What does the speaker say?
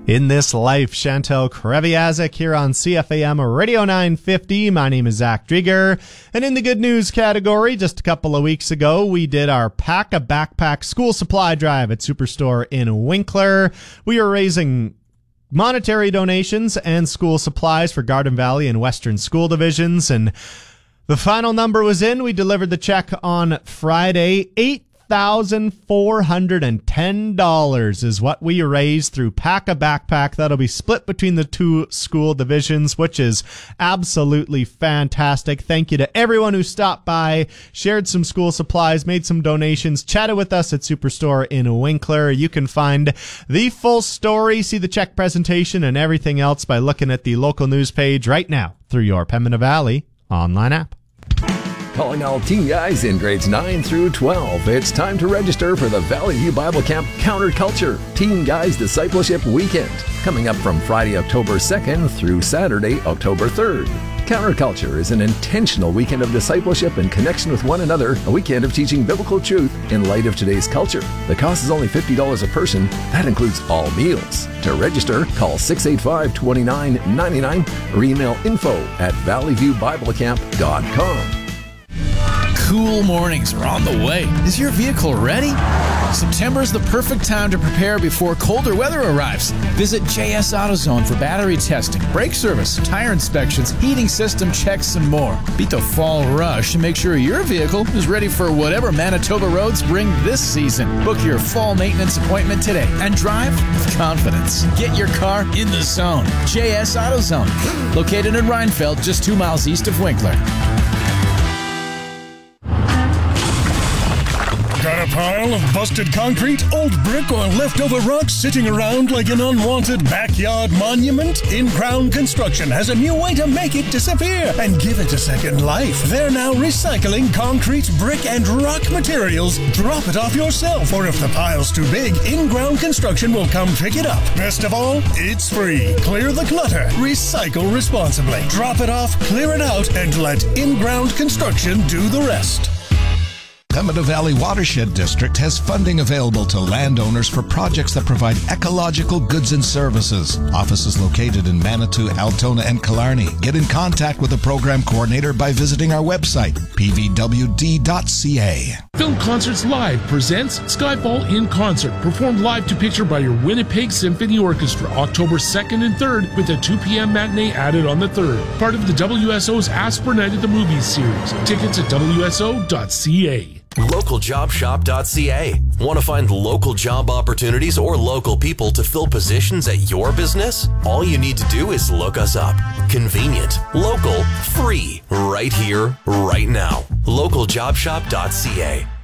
In This Life, Chantal Kreviazek here on CFAM Radio 950. My name is Zach Drieger. And in the good news category, just a couple of weeks ago, we did our Pack a Backpack school supply drive at Superstore in Winkler. We are raising monetary donations and school supplies for Garden Valley and Western School Divisions. And the final number was in. We delivered the check on Friday. $8,410 is what we raised through Pack a Backpack. That'll be split between the two school divisions, which is absolutely fantastic. Thank you to everyone who stopped by, shared some school supplies, made some donations, chatted with us at Superstore in Winkler. You can find the full story, see the check presentation, and everything else by looking at the local news page right now through your Pembina Valley online app. Calling all teen guys in grades 9 through 12. It's time to register for the Valley View Bible Camp Counterculture Teen Guys Discipleship Weekend, coming up from Friday, October 2nd through Saturday, October 3rd. Counterculture is an intentional weekend of discipleship and connection with one another, a weekend of teaching biblical truth in light of today's culture. The cost is only $50 a person. That includes all meals. To register, call 685-2999 or email info@valleyviewbiblecamp.com. Cool mornings are on the way. Is your vehicle ready? September is the perfect time to prepare before colder weather arrives. Visit JS AutoZone for battery testing, brake service, tire inspections, heating system checks, and more. Beat the fall rush and make sure your vehicle is ready for whatever Manitoba roads bring this season. Book your fall maintenance appointment today and drive with confidence. Get your car in the zone. JS AutoZone, located in Rhinefeld, just 2 miles east of Winkler. Got a pile of busted concrete, old brick, or leftover rocks sitting around like an unwanted backyard monument? In-Ground Construction has a new way to make it disappear and give it a second life. They're now recycling concrete, brick, and rock materials. Drop it off yourself, or if the pile's too big, In-Ground Construction will come pick it up. Best of all, it's free. Clear the clutter. Recycle responsibly. Drop it off, clear it out, and let In-Ground Construction do the rest. Pembina Valley Watershed District has funding available to landowners for projects that provide ecological goods and services. Offices located in Manitou, Altona, and Killarney. Get in contact with the program coordinator by visiting our website, pvwd.ca. Film Concerts Live presents Skyfall in Concert, performed live to picture by your Winnipeg Symphony Orchestra, October 2nd and 3rd, with a 2 p.m. matinee added on the 3rd. Part of the WSO's Ask for Night at the Movies series. Tickets at wso.ca. LocalJobShop.ca. Want to find local job opportunities or local people to fill positions at your business? All you need to do is look us up. Convenient, local, free, right here, right now. LocalJobShop.ca.